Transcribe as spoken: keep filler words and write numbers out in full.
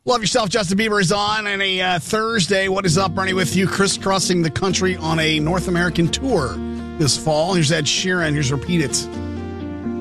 Love yourself. Justin Bieber is on on a uh, Thursday. What is up, Bernie, with you, crisscrossing the country on a North American tour this fall. Here's Ed Sheeran. Here's Repeat It.